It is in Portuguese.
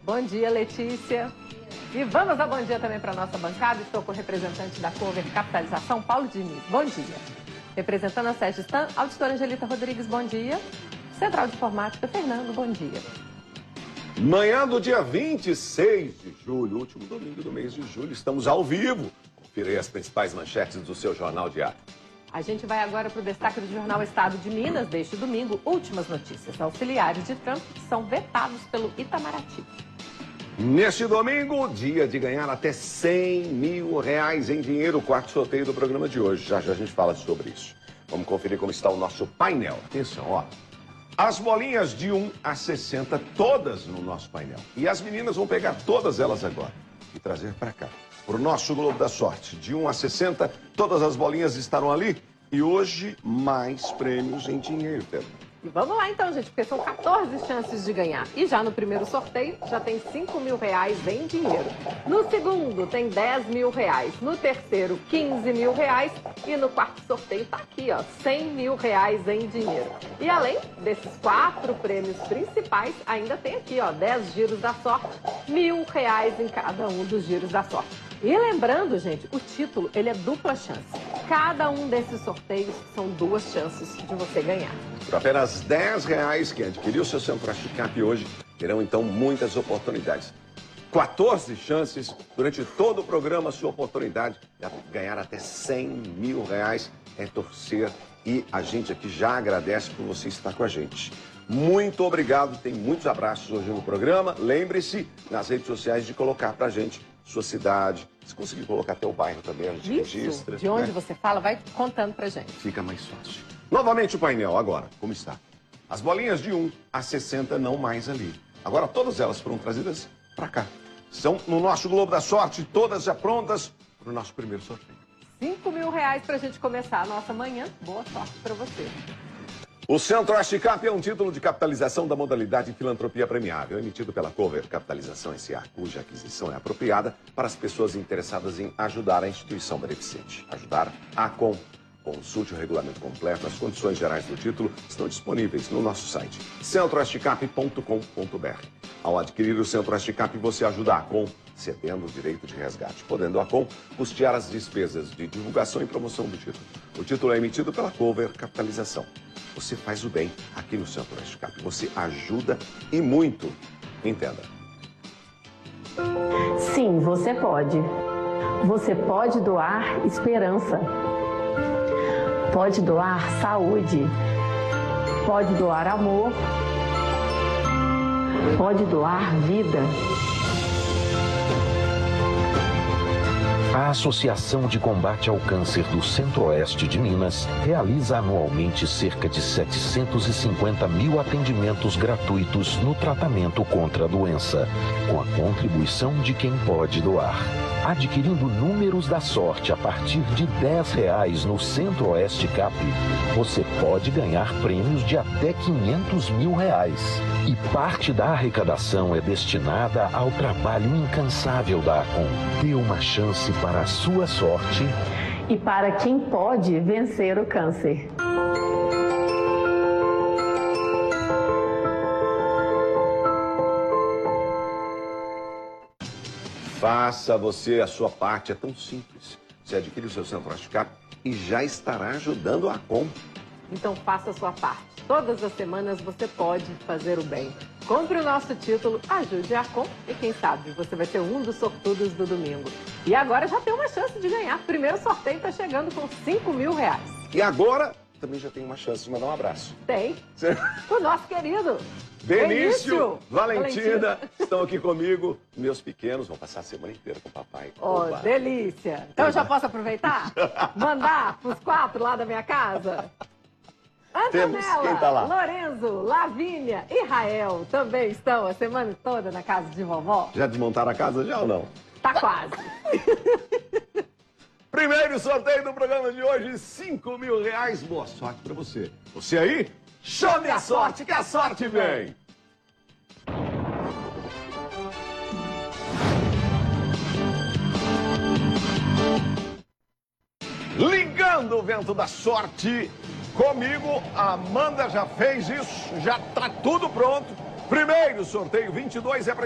Bom dia, Letícia. E vamos dar bom dia também para a nossa bancada. Estou com o representante da Cover Capitalização, Paulo Diniz. Bom dia. Representando a Sérgio Stan, auditora Angelita Rodrigues, bom dia. Central de Informática, Fernando, bom dia. Manhã do dia 26 de julho, último domingo do mês de julho, estamos ao vivo. Confira aí as principais manchetes do seu Jornal Diário. A gente vai agora para o destaque do Jornal Estado de Minas deste domingo. Últimas notícias. Auxiliares de Trump são vetados pelo Itamaraty. Neste domingo, dia de ganhar até R$100 mil em dinheiro, o quarto sorteio do programa de hoje. Já já a gente fala sobre isso. Vamos conferir como está o nosso painel. Atenção, ó. As bolinhas de 1 a 60, todas no nosso painel. E as meninas vão pegar todas elas agora e trazer para cá. Para o nosso Globo da Sorte, de 1 a 60, todas as bolinhas estarão ali. E hoje, mais prêmios em dinheiro, Pedro. E vamos lá então, gente, porque são 14 chances de ganhar. E já no primeiro sorteio, já tem R$5 mil em dinheiro. No segundo, tem R$10 mil. No terceiro, R$15 mil. E no quarto sorteio, tá aqui, ó, R$100 mil em dinheiro. E além desses 4 prêmios principais, ainda tem aqui, ó, 10 giros da sorte, R$1.000 em cada um dos giros da sorte. E lembrando, gente, o título, ele é dupla chance. Cada um desses sorteios são 2 chances de você ganhar. Por apenas R$10, quem adquiriu seu Centro-Oeste hoje terão então muitas oportunidades. 14 chances durante todo o programa, sua oportunidade de ganhar até R$100 mil é torcer. E a gente aqui já agradece por você estar com a gente. Muito obrigado, tem muitos abraços hoje no programa. Lembre-se nas redes sociais de colocar pra gente sua cidade. Se conseguir colocar até o bairro também, a gente registra. De onde você fala, vai contando pra gente. Fica mais fácil. Novamente o painel, agora, como está? As bolinhas de 1 a 60 não mais ali. Agora todas elas foram trazidas para cá. São no nosso Globo da Sorte, todas já prontas para o nosso primeiro sorteio. R$5 mil pra gente começar a nossa manhã. Boa sorte para você. O Centro-Oeste é um título de capitalização da modalidade filantropia premiável, emitido pela Cover Capitalização S.A., cuja aquisição é apropriada para as pessoas interessadas em ajudar a instituição beneficente. Ajudar a com. Consulte o regulamento completo. As condições gerais do título estão disponíveis no nosso site, centroestecap.com.br. Ao adquirir o Centro-Oeste, você ajuda a ACOM, cedendo o direito de resgate, podendo a ACOM custear as despesas de divulgação e promoção do título. O título é emitido pela Cover Capitalização. Você faz o bem aqui no Centro-Oeste. Você ajuda e muito. Entenda. Sim, você pode. Você pode doar esperança. Pode doar saúde. Pode doar amor. Pode doar vida. A Associação de Combate ao Câncer do Centro-Oeste de Minas realiza anualmente cerca de 750 mil atendimentos gratuitos no tratamento contra a doença, com a contribuição de quem pode doar. Adquirindo números da sorte a partir de R$10 no Centro-Oeste Cap, você pode ganhar prêmios de até R$500 mil. E parte da arrecadação é destinada ao trabalho incansável da ACOM. Dê uma chance para a sua sorte e para quem pode vencer o câncer. Faça você a sua parte, é tão simples. Você adquire o seu Centro-Oeste e já estará ajudando a ACOM. Então faça a sua parte. Todas as semanas você pode fazer o bem. Compre o nosso título, ajude a ACOM e quem sabe você vai ser um dos sortudos do domingo. E agora já tem uma chance de ganhar. O primeiro sorteio está chegando com R$5 mil. E agora também já tem uma chance de mandar um abraço. Tem. O nosso querido Benício, Valentina, estão aqui comigo. Meus pequenos vão passar a semana inteira com o papai. Oh, delícia. Então eu já posso aproveitar? Mandar para os 4 lá da minha casa? Antonella, quem tá lá? Lorenzo, Lavínia e Rael também estão a semana toda na casa de vovó. Já desmontaram a casa já ou não? Tá quase. Primeiro sorteio do programa de hoje, R$5 mil. Boa sorte pra você. Você aí, chame a sorte, que a sorte vem. Ligando o vento da sorte. Comigo, a Amanda já fez isso, já tá tudo pronto. Primeiro sorteio, 22 é para